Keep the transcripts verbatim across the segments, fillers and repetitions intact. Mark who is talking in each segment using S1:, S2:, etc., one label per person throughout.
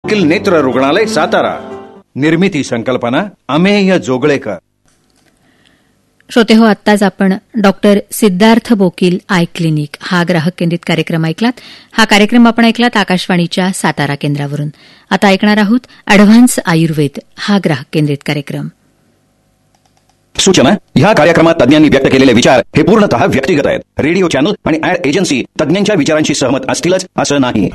S1: नेत्र रुग्णालय सातारा. निर्मिती संकल्पना अमेय जोगळेकर.
S2: श्रोते हो, आत्ताच आपण doctor Siddharth Bokil eye clinic हा ग्राहक केंद्रित कार्यक्रम ऐकलात. हा कार्यक्रम आपण ऐकलात आकाशवाणीच्या सातारा केंद्रावरून. आता ऐकणार आहोत अॅडव्हान्स आयुर्वेद हा ग्राहक केंद्रित कार्यक्रम.
S3: सूचना: ह्या कार्यक्रमात तज्ञांनी व्यक्त केलेले विचार हे पूर्णतः व्यक्तिगत आहेत. रेडिओ चॅनल आणि ऍड एजन्सी तज्ञांच्या विचारांशी सहमत असतीलच असं नाही.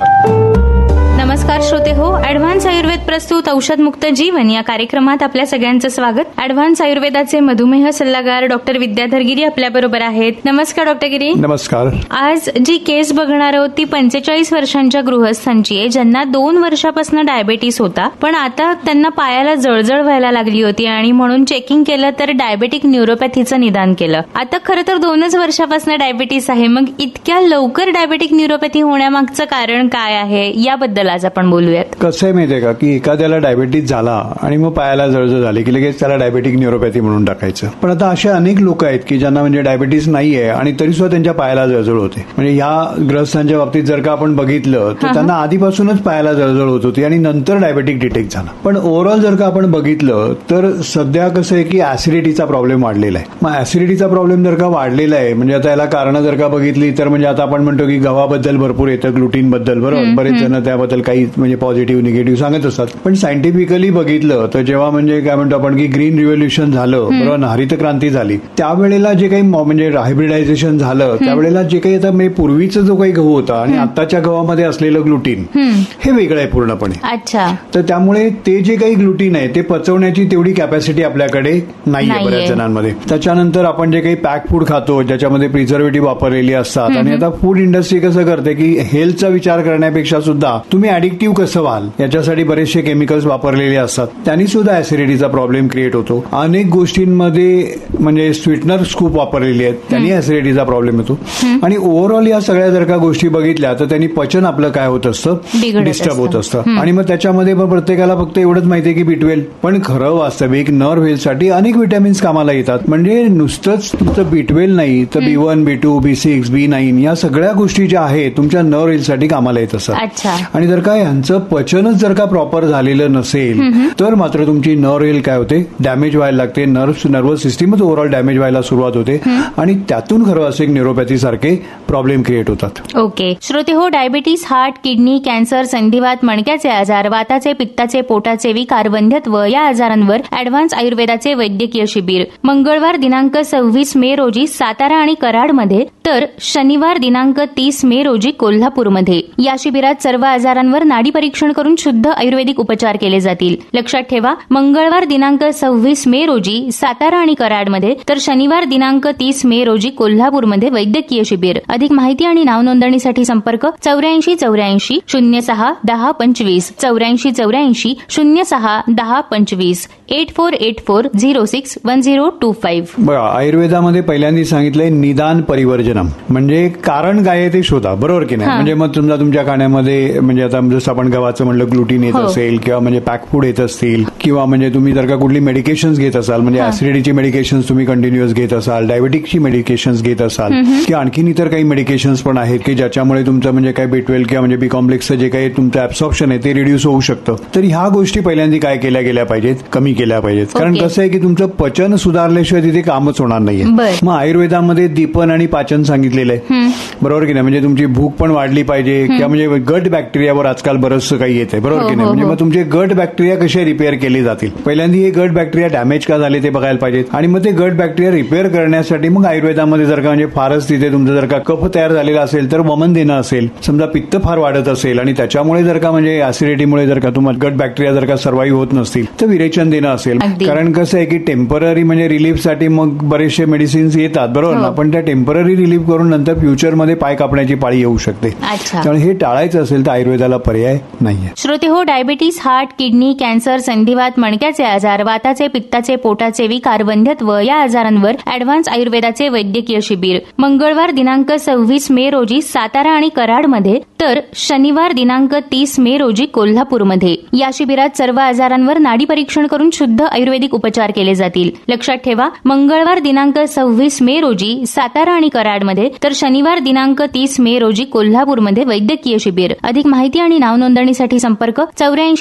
S4: नमस्कार श्रोते हो, अॅडव्हान्स आयुर्वेद प्रस्तुत औषधमुक्त जीवन या कार्यक्रमात आपल्या सगळ्यांचं स्वागत. अॅडव्हान्स आयुर्वेदाचे मधुमेह सल्लागार डॉक्टर विद्याधर गिरी आपल्याबरोबर आहेत. नमस्कार डॉक्टर गिरी.
S5: नमस्कार.
S4: आज जी केस बघणार आहोत ती पंचेचाळीस वर्षांच्या गृहस्थांची आहे, ज्यांना दोन वर्षापासून डायबेटीस होता, पण आता त्यांना पायाला जळजळ व्हायला लागली होती आणि म्हणून चेकिंग केलं तर डायबेटिक न्यूरोपॅथीचं निदान केलं. आता खरं तर दोनच वर्षापासून डायबेटीस आहे, मग इतक्या लवकर डायबेटिक न्यूरोपॅथी होण्यामागचं कारण काय आहे याबद्दल आज आपण बोलूयात.
S5: कसं आहे माहितीये का की एखाद्याला डायबेटीस झाला आणि मग पायाला जळजळ झाली की लगेच त्याला डायबेटिक न्यूरोपॅथी म्हणून टाकायचं. पण आता असे अनेक लोक आहेत की ज्यांना म्हणजे डायबेटीस नाहीये आणि तरी सुद्धा त्यांच्या पायाला जळजळ होते. म्हणजे या ग्रस्तांच्या बाबतीत जर का आपण बघितलं तर त्यांना आधीपासूनच पायाला जळजळ होत होती आणि नंतर डायबेटिक डिटेक्ट झाला. पण ओव्हरऑल जर का आपण बघितलं तर सध्या कसं आहे की ऍसिडिटीचा प्रॉब्लेम वाढलेला आहे. मग ऍसिडिटीचा प्रॉब्लेम जर का वाढलेला आहे म्हणजे आता याला कारण जर का बघितली तर म्हणजे आता आपण म्हणतो की गव्हाबद्दल भरपूर येतं, ग्लुटीन बद्दल बरोबर, बरेच जण त्याबद्दल काही म्हणजे पॉझिटिव्ह निगेटिव्ह सांगत असतात. पण सायंटिफिकली बघितलं तर जेव्हा म्हणजे काय म्हणतो आपण की ग्रीन रिव्होल्युशन झालं बरोबर, हरित क्रांती झाली, त्यावेळेला जे काही म्हणजे हायब्रिडायझेशन झालं त्यावेळेला जे काही आता म्हणजे पूर्वीचा जो काही गहू होता आणि आताच्या गव्हामध्ये असलेलं ग्लुटीन हे वेगळं आहे पूर्णपणे.
S4: अच्छा.
S5: तर त्यामुळे ते जे काही ग्लुटीन आहे ते पचवण्याची तेवढी कॅपॅसिटी आपल्याकडे नाहीये बऱ्याच जणांमध्ये. त्याच्यानंतर आपण जे काही पॅक फूड खातो ज्याच्यामध्ये प्रिझर्वेटिव्ह वापरलेली असतात आणि आता फूड इंडस्ट्री कसं करते की हेल्थचा विचार करण्यापेक्षा सुद्धा तुम्ही ऍडिक्टिव्ह कसं व्हाल याच्यासाठी बरेचसे केमिकल्स वापरलेले असतात, त्यांनी सुद्धा ऍसिडिटीचा प्रॉब्लेम क्रिएट होतो. अनेक गोष्टींमध्ये म्हणजे स्वीटनर्स खूप वापरलेली आहेत, त्यांनी ऍसिडिटीचा प्रॉब्लेम येतो. आणि ओव्हरऑल या सगळ्या जर का गोष्टी बघितल्या तर त्यांनी पचन आपलं काय होत असतं, डिस्टर्ब होत असतं. आणि मग त्याच्यामध्ये प्रत्येकाला फक्त एवढंच माहितीये की बी ट्वेल्व, पण खरं वास्तविक नर्व्ह हेल्थसाठी अनेक विटॅमिन्स कामाला येतात. म्हणजे नुसतंच तुमचं बी ट्वेल्व नाही तर बी one B to be six B nine या सगळ्या गोष्टी ज्या आहेत तुमच्या नर्व्ह हेल्थसाठी कामाला येत असतात. आणि जर का यांचं पचनच जर का प्रॉपर झालेलं नसेल तर मात्र तुमची नर्व्ह हेल्थ काय होते, डॅमेज व्हायला लागते. नर्व्ह नर्वस सिस्टीमच ओव्हरऑल डॅमेज व्हायला सुरुवात होते आणि त्यातून खरं असं एक न्यूरोपॅथी सारखे प्रॉब्लेम क्रिएट होतात.
S4: ओके श्रोते हो, डायबिटीस, हार्ट, किडनी, कॅन्सर, संधिवात, मणक्याचे आजार, वाताचे, पित्ताचे, पोटाचे विकार, वंध्यत्व या आजारांवर अॅडव्हान्स आयुर्वेदाचे वैद्यकीय शिबिर मंगळवार दिनांक सव्वीस मे रोजी सातारा आणि कराडमध्ये तर शनिवार दिनांक तीस मे रोजी कोल्हापूरमध्ये. या शिबिरात सर्व आजारांवर नाडी परीक्षण करून शुद्ध आयुर्वेदिक उपचार केले जातील. लक्षात ठेवा, मंगळवार दिनांक सव्वीस मे रोजी सातारा आणि कराडमध्ये तर शनिवार दिनांक तीस मे रोजी कोल्हापूरमध्ये वैद्यकीय शिबिर. अधिक माहिती आणि नाव नोंदणीसाठी संपर्क चौऱ्याऐंशी चौऱ्याऐंशी शून्य सहा दहा पंचवीस चौऱ्याऐंशी चौऱ्याऐंशी शून्य सहा दहा पंचवीस eight four eight four zero six one zero to five.
S5: बघा, आयुर्वेदामध्ये पहिल्यांदा सांगितलंय निदान परिवर्जनम, म्हणजे कारण काय आहे ते शोधा, बरोबर की नाही. म्हणजे मग समजा तुमच्या खाण्यामध्ये म्हणजे आता जसं आपण गव्हाचं म्हणलं ग्लुटीन येत असेल किंवा म्हणजे पॅक फूड येत असतील किंवा म्हणजे तुम्ही जर का कुठली मेडिकेशन्स घेत असाल म्हणजे ऍसिडिटीची मेडिकेशन्स तुम्ही कंटिन्युअस घेत असाल, डायबेटिकची मेडिकेशन्स घेत असाल किंवा आणखीन इतर काही मेडिकेशन्स पण आहेत की ज्याच्यामुळे तुमचं म्हणजे काय बी ट्वेल्व किंवा म्हणजे बी कॉम्प्लेक्सचं जे काही तुमचं ऍब्सॉर्प्शन आहे ते रिड्यूस होऊ शकतं. तर ह्या गोष्टी पहिल्यांदा काय केल्या गेल्या पाहिजेत, कमी केल्या पाहिजेत. कारण कसं आहे की तुमचं पचन सुधारल्याशिवाय तिथे कामच होणार नाहीये. मग आयुर्वेदामध्ये दीपन आणि पाचन सांगितलेलं आहे, बरोबर की नाही. म्हणजे तुमची भूक पण वाढली पाहिजे किंवा म्हणजे गट बॅक्टेरियावर आजकाल बरंचसं काही येत आहे, बरोबर की नाही. म्हणजे मग तुमचे गट बॅक्टेरिया कसे रिपेअर केले जातील, पहिल्यांदा हे गट बॅक्टेरिया डॅमेज का झाले ते बघायला पाहिजेत. आणि मग ते गट बॅक्टेरिया रिपेअर करण्यासाठी मग आयुर्वेदामध्ये जर का म्हणजे फारच तिथे तुमचं जर का कफ तयार झालेला असेल तर वमन देणं असेल, समजा पित्त फार वाढत असेल आणि त्याच्यामुळे जर का म्हणजे ऍसिडिटीमुळे जर का तुम्हाला गट बॅक्टेरिया जर का सर्वाईव्ह होत नसतील तर विरेचन देणं असेल. कारण कसं आहे की टेम्पररी म्हणजे रिलीफसाठी मग बरेचसे मेडिसिन्स येतात, बरोबर ना, पण त्या टेम्पररी रिलीफ करून नंतर फ्युचरमध्ये पाय कापण्याची पाळी येऊ शकते. त्यामुळे हे टाळायचं असेल तर आयुर्वेदाला पर्याय नाहीये.
S4: श्रोते हो, डायबिटीस, हार्ट, किडनी, कॅन्सर, संधिवात, मणक्याचे आजार, वाताचे, पित्ताचे, पोटाचे विकार, वंध्यत्व या आजारांवर अॅडव्हान्स आयुर्वेदाचे वैद्यकीय शिबिर मंगळवार दिनांक सव्वीस मे रोजी सातारा आणि कराडमध्ये तर शनिवार दिनांक तीस मे रोजी कोल्हापूरमध्ये. या शिबिरात सर्व आजारांवर नाडी परीक्षण करून शुद्ध आयुर्वेदिक उपचार केले जातील. लक्षात ठेवा, मंगळवार दिनांक सव्वीस मे रोजी सातारा आणि कराडमध्ये तर शनिवार दिनांक तीस मे रोजी कोल्हापूरमध्ये वैद्यकीय शिबिर. अधिक माहिती आणि नाव नोंदणीसाठी संपर्क चौऱ्याऐंशी